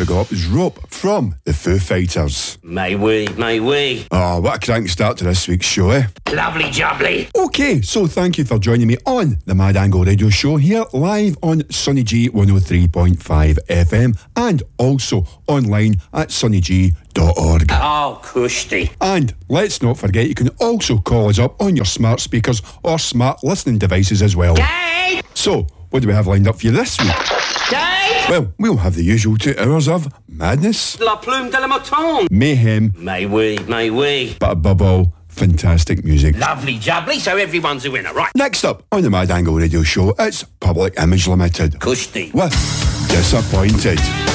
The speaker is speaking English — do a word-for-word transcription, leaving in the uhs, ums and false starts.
we got up is Rope from the Foo Fighters. May we, may we. Oh, what a crank start to this week's show, eh? Lovely jubbly. Okay, so thank you for joining me on the Mad Angle Radio Show here live on Sunny G one oh three point five F M and also online at sunny g dot org. Oh, cushy. And let's not forget you can also call us up on your smart speakers or smart listening devices as well. Dave! So, what do we have lined up for you this week? Dave! Well, we'll have the usual two hours of madness, La plume de la mouton. mayhem, May we, may we. but above all, fantastic music. Lovely jubbly, so everyone's a winner, right? Next up on the Mad Angle Radio Show, it's Public Image Limited Cushy. with Disappointed.